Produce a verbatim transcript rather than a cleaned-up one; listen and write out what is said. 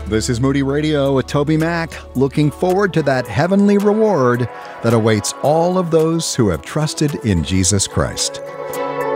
This is Moody Radio with Toby Mac, looking forward to that heavenly reward that awaits all of those who have trusted in Jesus Christ.